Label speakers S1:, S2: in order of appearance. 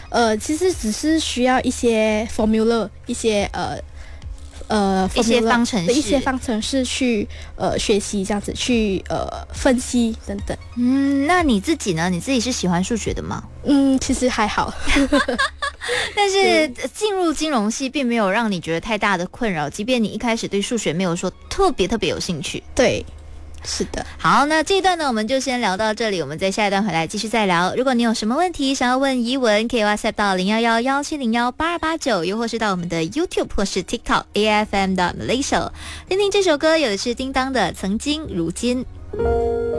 S1: 其实只是需要一些 formula， 一些
S2: 方程式，
S1: 一些方程式去学习，这样子去分析等等。
S2: 那你自己呢？你自己是喜欢数学的吗？
S1: 其实还好。
S2: 但是进入金融系并没有让你觉得太大的困扰，即便你一开始对数学没有说特别有兴趣。
S1: 对，是的。
S2: 好，那这一段呢我们就先聊到这里，我们在下一段回来继续再聊。如果你有什么问题想要问怡文，可以 WhatsApp 到011-1701-8289，又或是到我们的 YouTube 或是 TikTok AFM 的 Malaysia， 听听这首歌，有的是叮当的曾经如今。